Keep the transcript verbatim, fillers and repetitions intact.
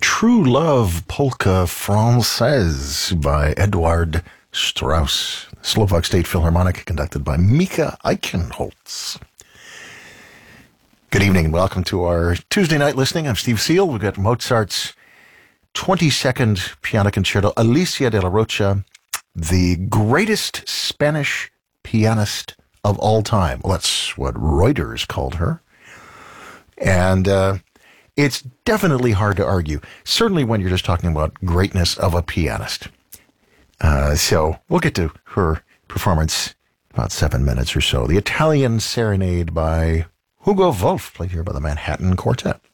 True Love Polka Française by Eduard Strauss, Slovak State Philharmonic, conducted by Mika Eichenholz. Good evening and welcome to our Tuesday night listening. I'm Steve Seal. We've got Mozart's twenty-second Piano Concerto, Alicia de la Rocha, the greatest Spanish pianist of all time. Well, that's what Reuters called her. And uh, it's definitely hard to argue, certainly when you're just talking about greatness of a pianist. Uh, so we'll get to her performance in about seven minutes or so. The Italian Serenade by Hugo Wolf, played here by the Manhattan Quartet.